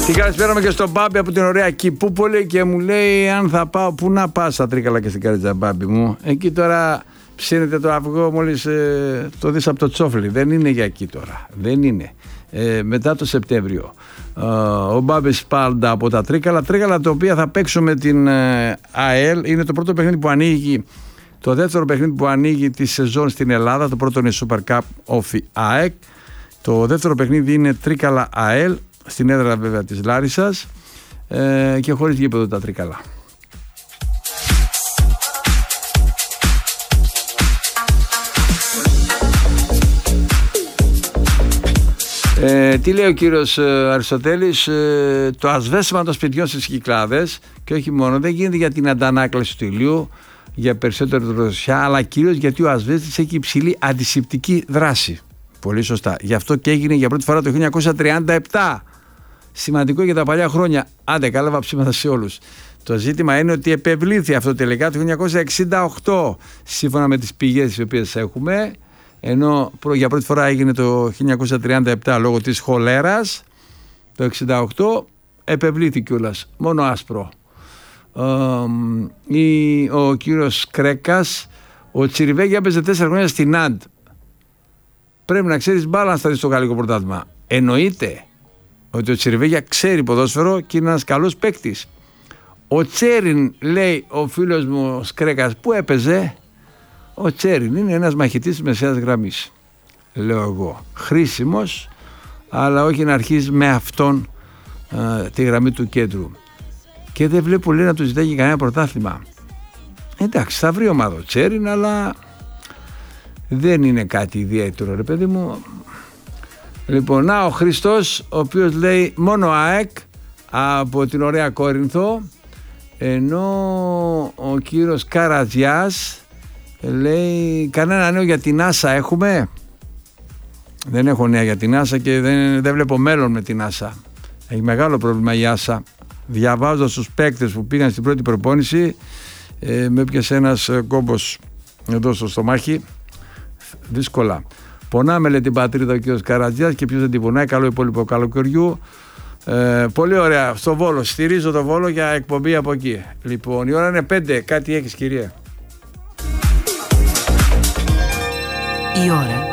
Την καλησπέρα και στον Μπάμπη από την ωραία Κηπούπολη και μου λέει αν θα πάω, πού να πάω στα Τρίκαλα και στην Καριτζά, Μπάμπη μου. Εκεί τώρα ψήνεται το αυγό μόλις το δεις από το τσόφλι. Δεν είναι για εκεί τώρα. Δεν είναι. Μετά το Σεπτέμβριο. Ο Μπάμπης πάντα από τα Τρίκαλα. Τρίκαλα τα οποία θα παίξουμε την ΑΕΛ. Είναι το πρώτο παιχνίδι που ανοίγει. Το δεύτερο παιχνίδι που ανοίγει τη σεζόν στην Ελλάδα. Το πρώτο είναι Super Cup of ΑΕΚ. Το δεύτερο παιχνίδι είναι Τρίκαλα ΑΕΛ. Στην έδρα βέβαια της Λάρισσας και χωρίς γήπεδο τα Τρίκαλα. Τι λέει ο κύριος Αριστοτέλης, το ασβέστημα των σπιτιών στις Κυκλάδες και όχι μόνο, δεν γίνεται για την αντανάκλαση του ηλίου, για περισσότερη δροσιά, αλλά κυρίως γιατί ο ασβέστης έχει υψηλή αντισηπτική δράση. Πολύ σωστά. Γι' αυτό και έγινε για πρώτη φορά το 1937. Σημαντικό για τα παλιά χρόνια. Άντε, καλά βαψίματα σε όλους. Το ζήτημα είναι ότι επευλήθη αυτό τελικά το 1968, σύμφωνα με τις πηγές τις οποίες έχουμε, ενώ για πρώτη φορά έγινε το 1937 λόγω της χολέρας. Το 1968 επευλήθη κιόλας, μόνο άσπρο. Ο κύριος Κρέκας, ο Τσιριβέγγι έπαιζε 4 χρόνια στην ΑΝΤ. Πρέπει να ξέρεις μπάλα να σταθείς στο γαλλικό πρωτάθλημα. Εννοείται ότι ο Τσιριβέγια ξέρει ποδόσφαιρο και είναι ένας καλός παίκτης. Ο Τσέριν, λέει ο φίλος μου Σκρέκας, που έπαιζε. Ο Τσέριν είναι ένας μαχητής της μεσαίας γραμμής, λέω εγώ. Χρήσιμος, αλλά όχι να αρχίσει με αυτόν τη γραμμή του κέντρου. Και δεν βλέπω, λέει, να του ζητάει κανένα πρωτάθλημα. Εντάξει, θα βρει ομάδα ο Τσέριν, αλλά δεν είναι κάτι ιδιαίτερο, ρε παιδί μου. Λοιπόν, να ο Χριστός, ο οποίος λέει μόνο ΑΕΚ από την ωραία Κόρινθο, ενώ ο κύριος Καρατζιάς λέει κανένα νέο για την Άσα έχουμε. Δεν έχω νέα για την Άσα και δεν βλέπω μέλλον με την Άσα. Έχει μεγάλο πρόβλημα η Άσα. Διαβάζοντας τους παίκτες που πήγαν στην πρώτη προπόνηση, με έπιασε ένας κόμπος εδώ στο στομάχι, δύσκολα. Πονάμε, λέει, την πατρίδα ο κ. Καρατζιάς και ποιος δεν την πονάει. Καλό υπόλοιπο καλοκαιριού. Πολύ ωραία. Στο Βόλο. Στηρίζω το Βόλο για εκπομπή από εκεί. Λοιπόν, η ώρα είναι 5. Κάτι έχεις, κυρία? Η ώρα